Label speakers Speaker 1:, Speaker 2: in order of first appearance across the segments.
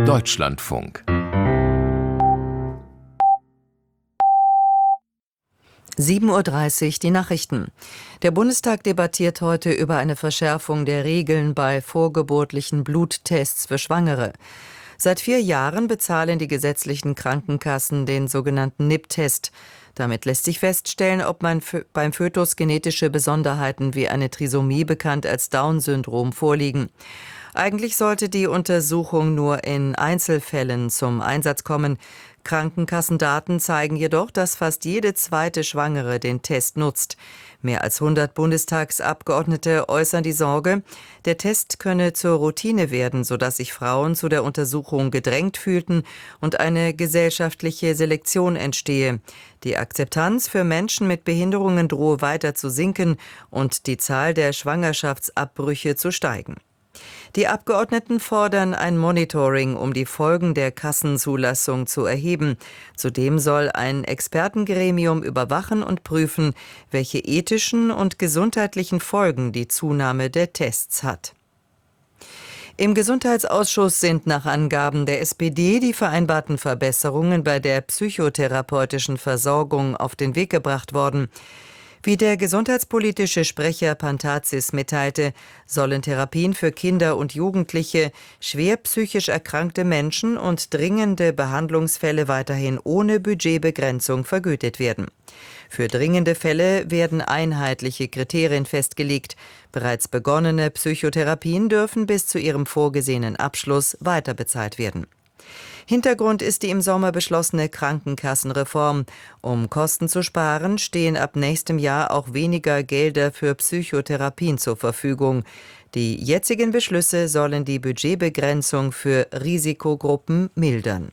Speaker 1: Deutschlandfunk.
Speaker 2: 7:30 Uhr die Nachrichten. Der Bundestag debattiert heute über eine Verschärfung der Regeln bei vorgeburtlichen Bluttests für Schwangere. Seit 4 Jahren bezahlen die gesetzlichen Krankenkassen den sogenannten NIPT-Test. Damit lässt sich feststellen, ob beim Fötus genetische Besonderheiten wie eine Trisomie, bekannt als Down-Syndrom, vorliegen. Eigentlich sollte die Untersuchung nur in Einzelfällen zum Einsatz kommen. Krankenkassendaten zeigen jedoch, dass fast jede zweite Schwangere den Test nutzt. Mehr als 100 Bundestagsabgeordnete äußern die Sorge, der Test könne zur Routine werden, sodass sich Frauen zu der Untersuchung gedrängt fühlten und eine gesellschaftliche Selektion entstehe. Die Akzeptanz für Menschen mit Behinderungen drohe weiter zu sinken und die Zahl der Schwangerschaftsabbrüche zu steigen. Die Abgeordneten fordern ein Monitoring, um die Folgen der Kassenzulassung zu erheben. Zudem soll ein Expertengremium überwachen und prüfen, welche ethischen und gesundheitlichen Folgen die Zunahme der Tests hat. Im Gesundheitsausschuss sind nach Angaben der SPD die vereinbarten Verbesserungen bei der psychotherapeutischen Versorgung auf den Weg gebracht worden. Wie der gesundheitspolitische Sprecher Pantazis mitteilte, sollen Therapien für Kinder und Jugendliche, schwer psychisch erkrankte Menschen und dringende Behandlungsfälle weiterhin ohne Budgetbegrenzung vergütet werden. Für dringende Fälle werden einheitliche Kriterien festgelegt. Bereits begonnene Psychotherapien dürfen bis zu ihrem vorgesehenen Abschluss weiterbezahlt werden. Hintergrund ist die im Sommer beschlossene Krankenkassenreform. Um Kosten zu sparen, stehen ab nächstem Jahr auch weniger Gelder für Psychotherapien zur Verfügung. Die jetzigen Beschlüsse sollen die Budgetbegrenzung für Risikogruppen mildern.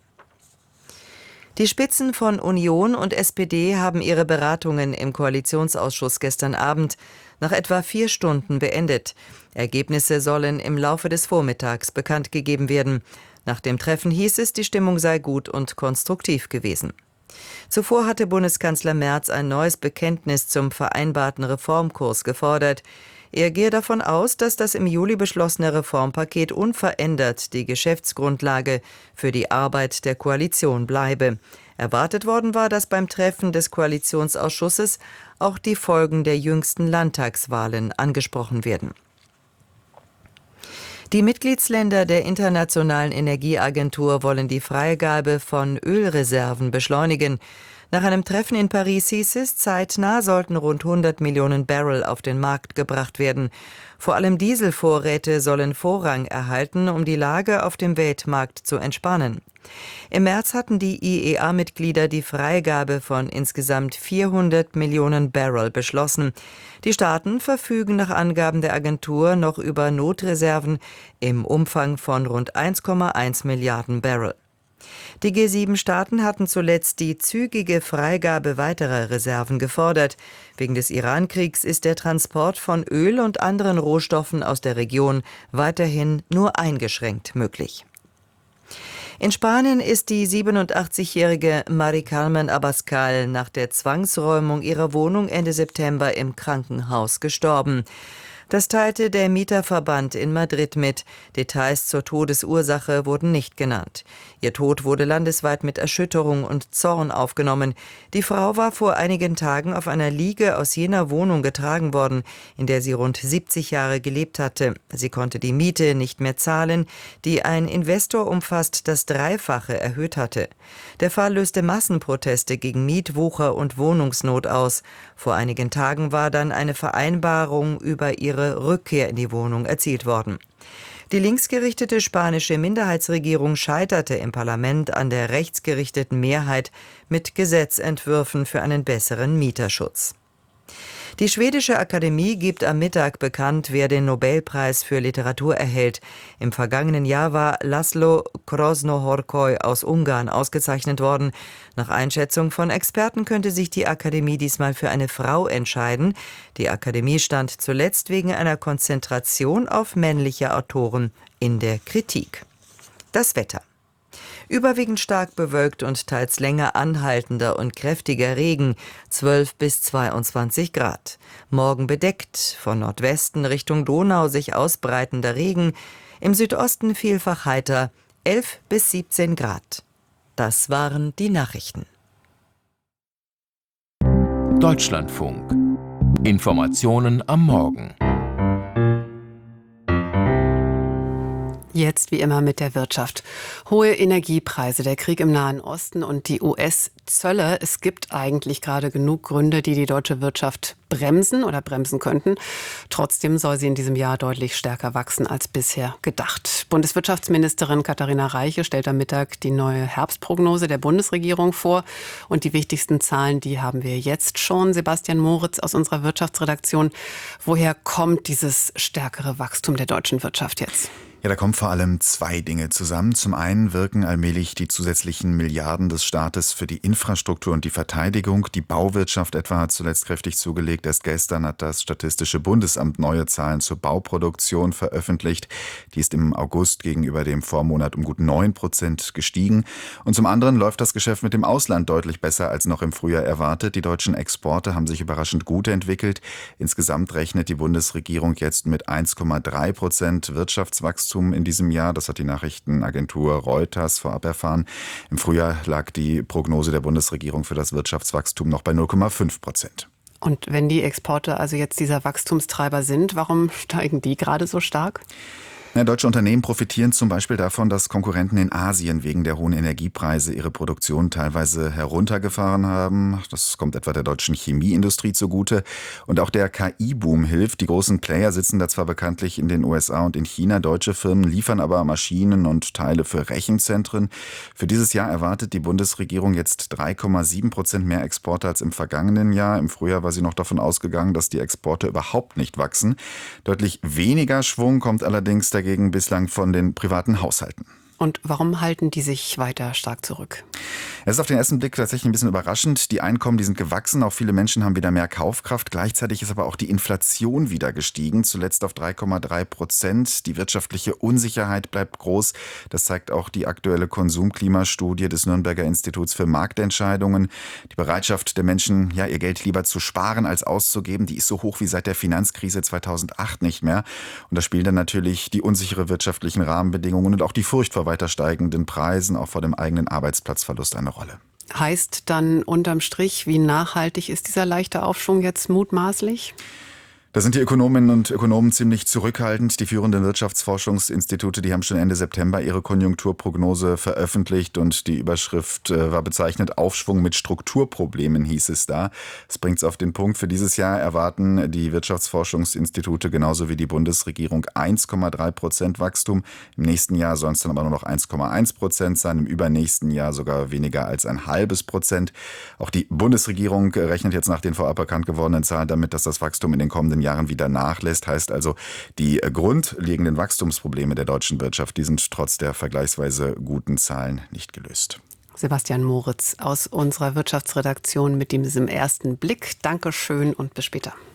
Speaker 2: Die Spitzen von Union und SPD haben ihre Beratungen im Koalitionsausschuss gestern Abend nach etwa 4 Stunden beendet. Ergebnisse sollen im Laufe des Vormittags bekannt gegeben werden. Nach dem Treffen hieß es, die Stimmung sei gut und konstruktiv gewesen. Zuvor hatte Bundeskanzler Merz ein neues Bekenntnis zum vereinbarten Reformkurs gefordert. Er gehe davon aus, dass das im Juli beschlossene Reformpaket unverändert die Geschäftsgrundlage für die Arbeit der Koalition bleibe. Erwartet worden war, dass beim Treffen des Koalitionsausschusses auch die Folgen der jüngsten Landtagswahlen angesprochen werden. Die Mitgliedsländer der Internationalen Energieagentur wollen die Freigabe von Ölreserven beschleunigen. Nach einem Treffen in Paris hieß es, zeitnah sollten rund 100 Millionen Barrel auf den Markt gebracht werden. Vor allem Dieselvorräte sollen Vorrang erhalten, um die Lage auf dem Weltmarkt zu entspannen. Im März hatten die IEA-Mitglieder die Freigabe von insgesamt 400 Millionen Barrel beschlossen. Die Staaten verfügen nach Angaben der Agentur noch über Notreserven im Umfang von rund 1,1 Milliarden Barrel. Die G7-Staaten hatten zuletzt die zügige Freigabe weiterer Reserven gefordert. Wegen des Iran-Kriegs ist der Transport von Öl und anderen Rohstoffen aus der Region weiterhin nur eingeschränkt möglich. In Spanien ist die 87-jährige Mari Carmen Abascal nach der Zwangsräumung ihrer Wohnung Ende September im Krankenhaus gestorben. Das teilte der Mieterverband in Madrid mit. Details zur Todesursache wurden nicht genannt. Ihr Tod wurde landesweit mit Erschütterung und Zorn aufgenommen. Die Frau war vor einigen Tagen auf einer Liege aus jener Wohnung getragen worden, in der sie rund 70 Jahre gelebt hatte. Sie konnte die Miete nicht mehr zahlen, die ein Investor um fast das Dreifache erhöht hatte. Der Fall löste Massenproteste gegen Mietwucher und Wohnungsnot aus. Vor einigen Tagen war dann eine Vereinbarung über ihre Rückkehr in die Wohnung erzielt worden. Die linksgerichtete spanische Minderheitsregierung scheiterte im Parlament an der rechtsgerichteten Mehrheit mit Gesetzentwürfen für einen besseren Mieterschutz. Die schwedische Akademie gibt am Mittag bekannt, wer den Nobelpreis für Literatur erhält. Im vergangenen Jahr war László Krasznahorkai aus Ungarn ausgezeichnet worden. Nach Einschätzung von Experten könnte sich die Akademie diesmal für eine Frau entscheiden. Die Akademie stand zuletzt wegen einer Konzentration auf männliche Autoren in der Kritik. Das Wetter. Überwiegend stark bewölkt und teils länger anhaltender und kräftiger Regen, 12 bis 22 Grad. Morgen bedeckt, von Nordwesten Richtung Donau sich ausbreitender Regen, im Südosten vielfach heiter, 11 bis 17 Grad. Das waren die Nachrichten.
Speaker 1: Deutschlandfunk. Informationen am Morgen.
Speaker 3: Jetzt wie immer mit der Wirtschaft. Hohe Energiepreise, der Krieg im Nahen Osten und die US-Zölle. Es gibt eigentlich gerade genug Gründe, die die deutsche Wirtschaft bremsen oder bremsen könnten. Trotzdem soll sie in diesem Jahr deutlich stärker wachsen als bisher gedacht. Bundeswirtschaftsministerin Katharina Reiche stellt am Mittag die neue Herbstprognose der Bundesregierung vor. Und die wichtigsten Zahlen, die haben wir jetzt schon. Sebastian Moritz aus unserer Wirtschaftsredaktion. Woher kommt dieses stärkere Wachstum der deutschen Wirtschaft jetzt?
Speaker 4: Ja, da kommen vor allem zwei Dinge zusammen. Zum einen wirken allmählich die zusätzlichen Milliarden des Staates für die Infrastruktur und die Verteidigung. Die Bauwirtschaft etwa hat zuletzt kräftig zugelegt. Erst gestern hat das Statistische Bundesamt neue Zahlen zur Bauproduktion veröffentlicht. Die ist im August gegenüber dem Vormonat um gut 9% gestiegen. Und zum anderen läuft das Geschäft mit dem Ausland deutlich besser als noch im Frühjahr erwartet. Die deutschen Exporte haben sich überraschend gut entwickelt. Insgesamt rechnet die Bundesregierung jetzt mit 1,3% Wirtschaftswachstum in diesem Jahr. Das hat die Nachrichtenagentur Reuters vorab erfahren. Im Frühjahr lag die Prognose der Bundesregierung für das Wirtschaftswachstum noch bei 0,5%.
Speaker 3: Und wenn die Exporte also jetzt dieser Wachstumstreiber sind, warum steigen die gerade so stark?
Speaker 4: Ja, deutsche Unternehmen profitieren zum Beispiel davon, dass Konkurrenten in Asien wegen der hohen Energiepreise ihre Produktion teilweise heruntergefahren haben. Das kommt etwa der deutschen Chemieindustrie zugute. Und auch der KI-Boom hilft. Die großen Player sitzen da zwar bekanntlich in den USA und in China. Deutsche Firmen liefern aber Maschinen und Teile für Rechenzentren. Für dieses Jahr erwartet die Bundesregierung jetzt 3,7% mehr Exporte als im vergangenen Jahr. Im Frühjahr war sie noch davon ausgegangen, dass die Exporte überhaupt nicht wachsen. Deutlich weniger Schwung kommt allerdings dagegen bislang von den privaten Haushalten.
Speaker 3: Und warum halten die sich weiter stark zurück?
Speaker 4: Es ist auf den ersten Blick tatsächlich ein bisschen überraschend. Die Einkommen, die sind gewachsen. Auch viele Menschen haben wieder mehr Kaufkraft. Gleichzeitig ist aber auch die Inflation wieder gestiegen. Zuletzt auf 3,3%. Die wirtschaftliche Unsicherheit bleibt groß. Das zeigt auch die aktuelle Konsumklimastudie des Nürnberger Instituts für Marktentscheidungen. Die Bereitschaft der Menschen, ja, ihr Geld lieber zu sparen als auszugeben, die ist so hoch wie seit der Finanzkrise 2008 nicht mehr. Und da spielen dann natürlich die unsichere wirtschaftlichen Rahmenbedingungen und auch die Furcht vor weiter steigenden Preisen, auch vor dem eigenen Arbeitsplatzverlust eine Rolle.
Speaker 3: Heißt dann unterm Strich, wie nachhaltig ist dieser leichte Aufschwung jetzt mutmaßlich?
Speaker 4: Da sind die Ökonominnen und Ökonomen ziemlich zurückhaltend. Die führenden Wirtschaftsforschungsinstitute, die haben schon Ende September ihre Konjunkturprognose veröffentlicht und die Überschrift war bezeichnet: Aufschwung mit Strukturproblemen, hieß es da. Das bringt es auf den Punkt. Für dieses Jahr erwarten die Wirtschaftsforschungsinstitute genauso wie die Bundesregierung 1,3% Wachstum. Im nächsten Jahr sollen es dann aber nur noch 1,1% sein, im übernächsten Jahr sogar weniger als 0,5%. Auch die Bundesregierung rechnet jetzt nach den vorab bekannt gewordenen Zahlen damit, dass das Wachstum in den kommenden Jahren wieder nachlässt. Heißt also, die grundlegenden Wachstumsprobleme der deutschen Wirtschaft, die sind trotz der vergleichsweise guten Zahlen nicht gelöst.
Speaker 3: Sebastian Moritz aus unserer Wirtschaftsredaktion mit diesem ersten Blick. Dankeschön und bis später.